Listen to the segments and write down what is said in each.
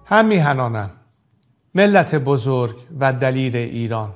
هم میهنانم، ملت بزرگ و دلیر ایران،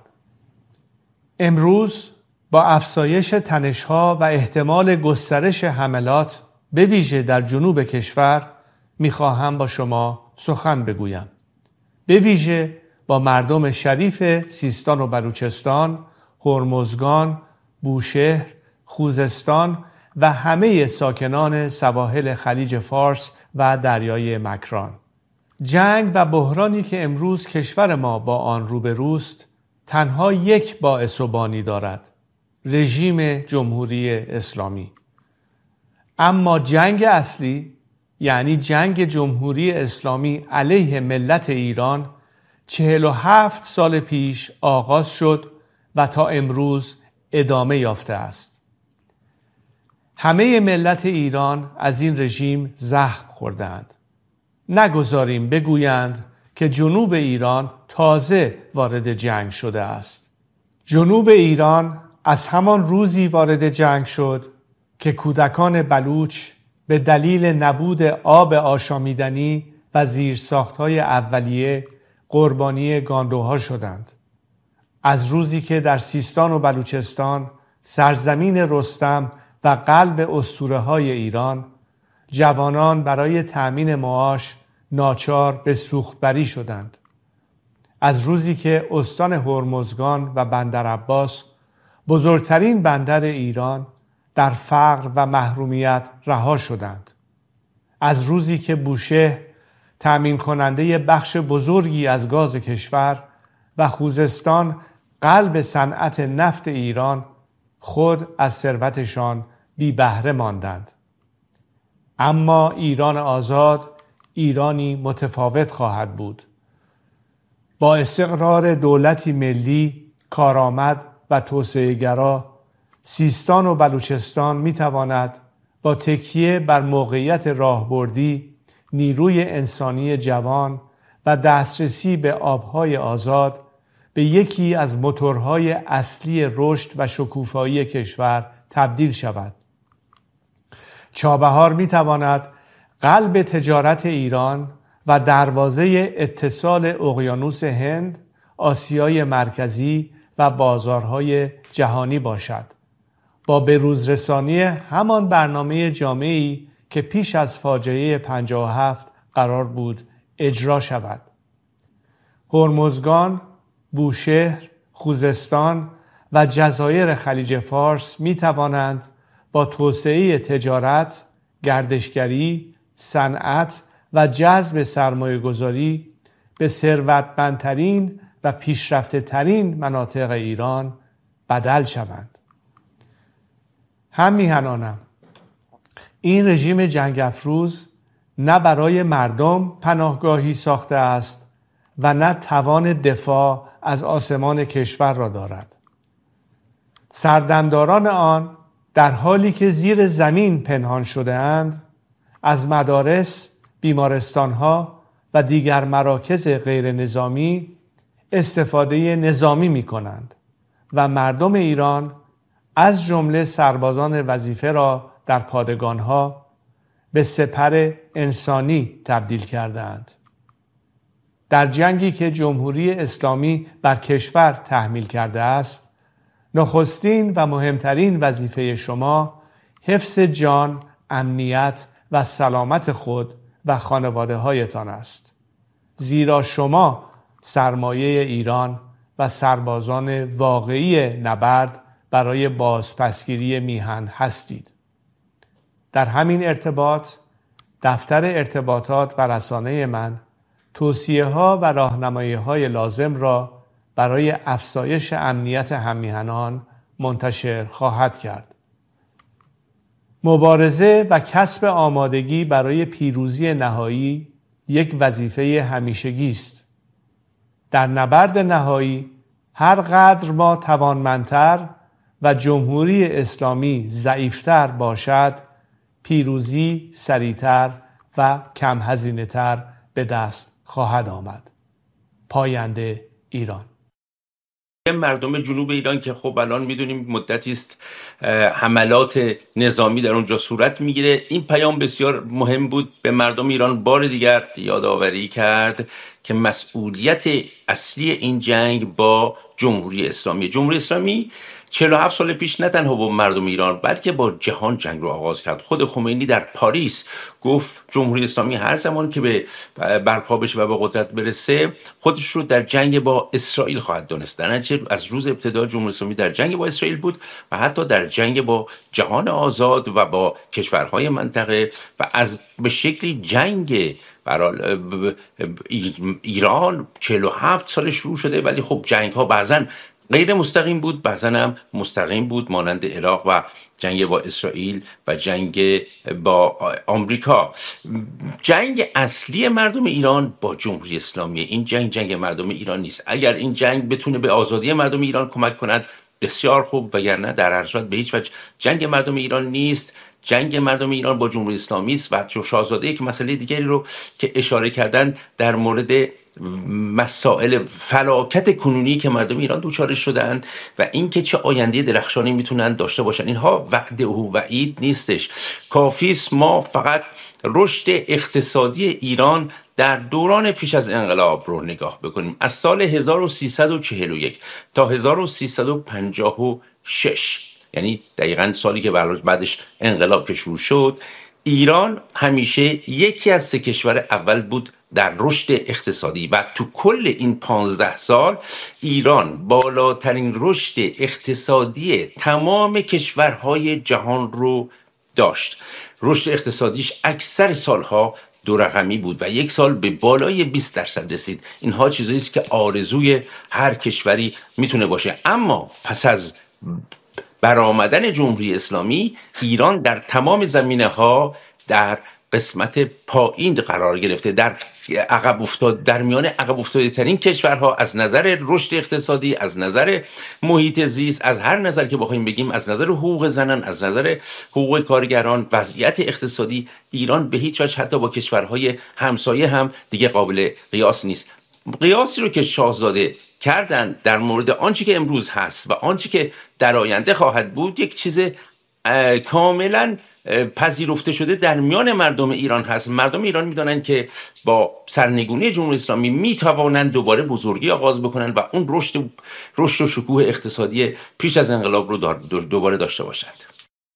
امروز با افزایش تنش‌ها و احتمال گسترش حملات به ویژه در جنوب کشور میخواهم با شما سخن بگویم. به ویژه با مردم شریف سیستان و بلوچستان، هرمزگان، بوشهر، خوزستان و همه ساکنان سواحل خلیج فارس و دریای مکران. جنگ و بحرانی که امروز کشور ما با آن روبروست تنها یک باعث و بانی دارد: رژیم جمهوری اسلامی. اما جنگ اصلی، یعنی جنگ جمهوری اسلامی علیه ملت ایران، 47 سال پیش آغاز شد و تا امروز ادامه یافته است. همه ملت ایران از این رژیم زخم خوردند. نگذاریم بگویند که جنوب ایران تازه وارد جنگ شده است. جنوب ایران از همان روزی وارد جنگ شد که کودکان بلوچ به دلیل نبود آب آشامیدنی و زیرساخت‌های اولیه قربانی گاندوها شدند. از روزی که در سیستان و بلوچستان، سرزمین رستم و قلب اسطوره‌های ایران، جوانان برای تأمین معاش ناچار به سوختبری شدند. از روزی که استان هرمزگان و بندرعباس، بزرگترین بندر ایران، در فقر و محرومیت رها شدند. از روزی که بوشهر، تأمین کننده بخش بزرگی از گاز کشور، و خوزستان، قلب صنعت نفت ایران، خود از ثروتشان بی بهره ماندند. اما ایران آزاد ایرانی متفاوت خواهد بود. با استقرار دولتی ملی، کارآمد و توسعه‌گرا، سیستان و بلوچستان میتواند با تکیه بر موقعیت راهبردی، نیروی انسانی جوان و دسترسی به آبهای آزاد به یکی از موتورهای اصلی رشد و شکوفایی کشور تبدیل شود. چابهار میتواند قلب تجارت ایران و دروازه اتصال اقیانوس هند، آسیای مرکزی و بازارهای جهانی باشد، با بروزرسانی همان برنامه جامعی که پیش از فاجعه 57 قرار بود اجرا شود. هرمزگان، بوشهر، خوزستان و جزایر خلیج فارس می توانند با توسعه تجارت، گردشگری، صنعت و جذب سرمایه‌گذاری به ثروتمندترین و پیشرفته‌ترین مناطق ایران بدل شوند. هم میهنانم، این رژیم جنگ افروز نه برای مردم پناهگاهی ساخته است و نه توان دفاع از آسمان کشور را دارد. سردمداران آن در حالی که زیر زمین پنهان شده اند، از مدارس، بیمارستانها و دیگر مراکز غیر نظامی استفاده نظامی می کنند و مردم ایران از جمله سربازان وظیفه را در پادگانها به سپر انسانی تبدیل کردند. در جنگی که جمهوری اسلامی بر کشور تحمیل کرده است، نخستین و مهمترین وظیفه شما حفظ جان، امنیت و سلامت خود و خانواده هایتان است. زیرا شما سرمایه ایران و سربازان واقعی نبرد برای بازپسگیری میهن هستید. در همین ارتباط، دفتر ارتباطات و رسانه من توصیه ها و راهنمایی های لازم را برای افزایش امنیت هممیهنان منتشر خواهد کرد. مبارزه و کسب آمادگی برای پیروزی نهایی یک وظیفه همیشگی است. در نبرد نهایی هر قدر ما توانمندتر و جمهوری اسلامی ضعیفتر باشد، پیروزی سریعتر و کم هزینه‌تر به دست خواهد آمد. پاینده ایران. مردم جنوب ایران که خب الان میدونیم مدتی است حملات نظامی در اونجا صورت میگیره، این پیام بسیار مهم بود. به مردم ایران بار دیگر یادآوری کرد که مسئولیت اصلی این جنگ با جمهوری اسلامی 47 سال پیش نه تنها با مردم ایران بلکه با جهان جنگ رو آغاز کرد. خود خمینی در پاریس گفت جمهوری اسلامی هر زمان که به برپا بشه و به قدرت برسه خودش رو در جنگ با اسرائیل خواهد دونست. درنچه از روز ابتدا جمهوری اسلامی در جنگ با اسرائیل بود و حتی در جنگ با جهان آزاد و با کشورهای منطقه و از به شکلی جنگ برای ایران 47 سال شروع شده، ولی خب جنگ ها بعضن غیر مستقیم بود، بعضا هم مستقیم بود، مانند عراق و جنگ با اسرائیل و جنگ با آمریکا. جنگ اصلی مردم ایران با جمهوری اسلامی، این جنگ مردم ایران نیست. اگر این جنگ بتونه به آزادی مردم ایران کمک کند بسیار خوب، وگرنه در هر صورت به هیچ وجه جنگ مردم ایران نیست. جنگ مردم ایران با جمهوری اسلامی است. و شاهزاده که مسئله دیگری رو که اشاره کردن در مورد مسائل فلاکت کنونی که مردم ایران دوچارش شدند و اینکه چه آینده درخشانی میتونن داشته باشن، اینها وعده و وعید نیستش. کافیست ما فقط رشد اقتصادی ایران در دوران پیش از انقلاب رو نگاه بکنیم. از سال 1341 تا 1356، یعنی دقیقاً سالی که بعدش انقلاب که شروع شد، ایران همیشه یکی از 3 کشور اول بود در رشد اقتصادی و تو کل این 15 سال ایران بالاترین رشد اقتصادی تمام کشورهای جهان رو داشت. رشد اقتصادیش اکثر سالها 2 رقمی بود و یک سال به بالای 20% رسید. اینها چیزایی است که آرزوی هر کشوری میتونه باشه. اما پس از برآمدن جمهوری اسلامی ایران در تمام زمینه‌ها در قسمت پایین قرار گرفته، در میان عقب افتاده ترین کشورها از نظر رشد اقتصادی، از نظر محیط زیست، از هر نظر که بخوایم بگیم، از نظر حقوق زنان، از نظر حقوق کارگران، وضعیت اقتصادی ایران به هیچ وجه حتی با کشورهای همسایه هم دیگه قابل قیاس نیست. قیاسی رو که شاهزاده کردن در مورد آنچه که امروز هست و آنچه که در آینده خواهد بود یک چیز کاملا پذیرفته شده در میان مردم ایران هست. مردم ایران میدونن که با سرنگونی جمهوری اسلامی میتوانند دوباره بزرگی آغاز بکنن و اون رشد و شکوه اقتصادی پیش از انقلاب رو دوباره داشته باشند.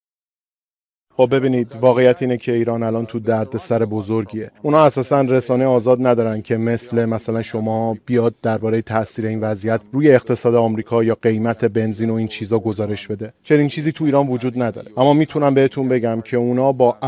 خب ببینید، واقعیت اینه که ایران الان تو دردسر بزرگیه. اونا اساسا رسانه آزاد ندارن که مثلا شما بیاد درباره تاثیر این وضعیت روی اقتصاد آمریکا یا قیمت بنزین و این چیزا گزارش بده. چنین چیزی تو ایران وجود نداره. اما میتونم بهتون بگم که اونا با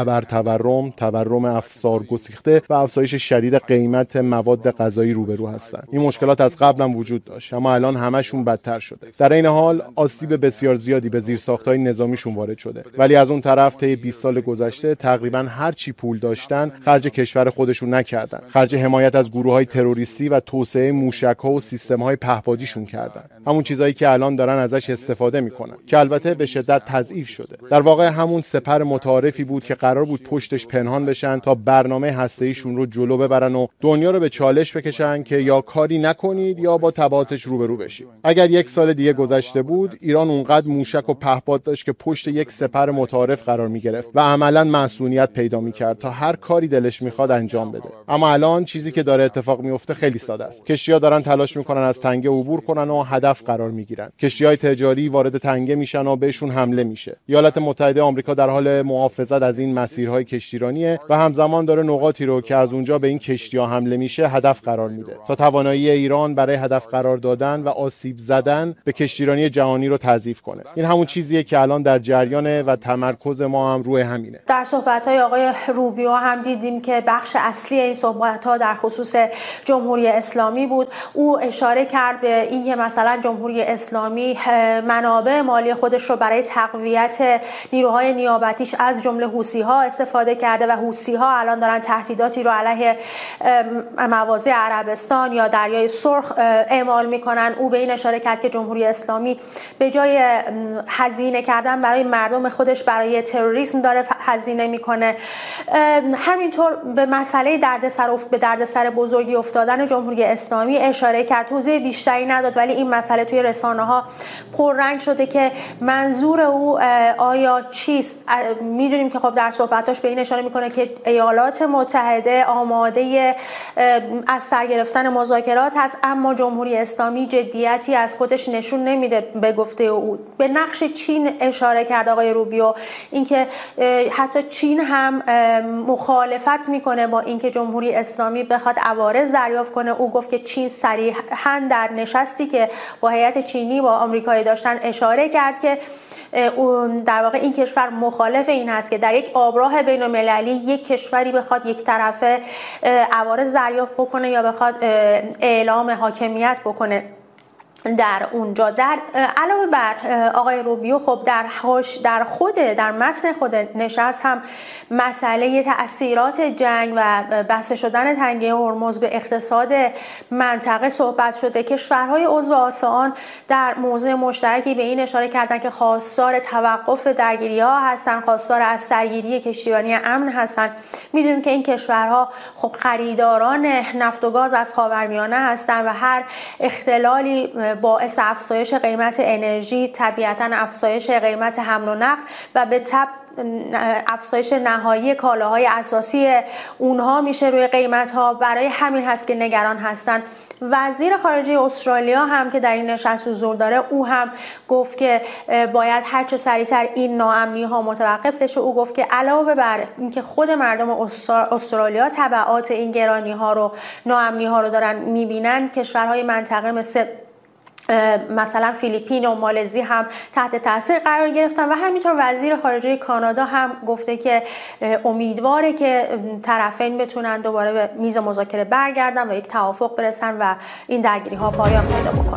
تورم افسار گسیخته و افزایش شدید قیمت مواد غذایی روبرو هستن. این مشکلات از قبل هم وجود داشت، اما الان همشون بدتر شده. در این حال آسیب بسیار زیادی به زیرساخت‌های نظامیشون وارد شده. ولی از اون طرف 20 سال گذشته تقریبا هر چی پول داشتن خرج کشور خودشون نکردن. خرج حمایت از گروه‌های تروریستی و توسعه موشک‌ها و سیستم‌های پهپادیشون کردن. همون چیزایی که الان دارن ازش استفاده میکنن، که البته به شدت تضعیف شده. در واقع همون سپر متعارفی بود که قرار بود پشتش پنهان بشن تا برنامه هسته‌ایشون رو جلو ببرن و دنیا رو به چالش بکشن که یا کاری نکنید یا با تبعاتش روبرو بشید. اگر 1 سال دیگه گذشته بود، ایران اونقدر موشک و پهپاد داشت که پشت یک سپر متعارف قرار می‌گرفت و عملاً مسئولیت پیدا می‌کرد تا هر کاری دلش می‌خواد انجام بده. اما الان چیزی که داره اتفاق میفته خیلی ساده است. کشتی‌ها دارن تلاش می‌کنن از تنگه عبور کنن و هدف قرار می‌گیرن. کشتی‌های تجاری وارد تنگه میشن و بهشون حمله میشه. ایالات متحده آمریکا در حال محافظت از این مسیرهای کشتیرانیه و همزمان داره نقاطی رو که از اونجا به این کشتی‌ها حمله میشه هدف قرار میده تا توانایی ایران برای هدف قرار دادن و آسیب زدن به کشتیرانی جهانی رو تضعیف کنه. این همون چیزیه که الان در جریانه و تمرکز ما هم روی همینه. در صحبت‌های آقای روبیو هم دیدیم که بخش اصلی این صحبت‌ها در خصوص جمهوری اسلامی بود. او اشاره کرد به این که مثلا جمهوری اسلامی منابع مالی خودش رو برای تقویت نیروهای نیابتیش از جمله حوثی‌ها استفاده کرده و حوثی‌ها الان دارن تهدیداتی رو علیه مواضع عربستان یا دریای سرخ اعمال می‌کنن. او به این اشاره کرد که جمهوری اسلامی به جای هزینه کردن برای مردم خودش برای تروریسم تروریسم داره هزینه میکنه. همینطور به مسئله دردسر بزرگی افتادن جمهوری اسلامی اشاره کرد. توضیح بیشتری نداد، ولی این مسئله توی رسانه‌ها پررنگ شده که منظور او آیا چیست. میدونیم که خب در صحبتاش به این اشاره میکنه که ایالات متحده آماده از سر گرفتن مذاکرات هست، اما جمهوری اسلامی جدیتی از خودش نشون نمیده. به گفته او به نقش چین اشاره کرد آقای روبیو، اینکه حتی چین هم مخالفت میکنه با اینکه جمهوری اسلامی بخواد عوارض دریافت کنه. او گفت که چین صریحاً در نشستی که با هیئت چینی با آمریکایی داشتن اشاره کرد که در واقع این کشور مخالف این هست که در یک آبراه بین‌المللی یک کشوری بخواد یک طرفه عوارض دریافت بکنه یا بخواد اعلام حاکمیت بکنه در اونجا. در علاوه بر آقای روبیو خب در متن خود نشست هم مسئله تأثیرات جنگ و بسته شدن تنگه هرمز به اقتصاد منطقه صحبت شده. کشورهای عضو آسان در موضوع مشترکی به این اشاره کردند که خواستار توقف درگیری‌ها هستند، خواستار از سرگیری کشتیرانی امن هستند. میدونیم که این کشورها خب خریداران نفت و گاز از خاورمیانه هستند و هر اختلالی باعث افزایش قیمت انرژی، طبیعتاً افزایش قیمت حمل و نقل و به تبع افزایش نهایی کالاهای اساسی اونها میشه روی قیمت‌ها. برای همین هست که نگران هستن. وزیر خارجه استرالیا هم که در این نشست حضور داره، او هم گفت که باید هر چه سریعتر این ناامنی‌ها متوقف بشه. او گفت که علاوه بر اینکه خود مردم استرالیا تبعات این گرانی‌ها ناامنی‌ها رو دارن می‌بینن، کشورهای منطقه مثلا فیلیپین و مالزی هم تحت تاثیر قرار گرفتن. و همینطور وزیر خارجه کانادا هم گفته که امیدواره که طرفین بتونن دوباره به میز مذاکره برگردن و یک توافق برسن و این درگیری‌ها پایان پیدا بکنه.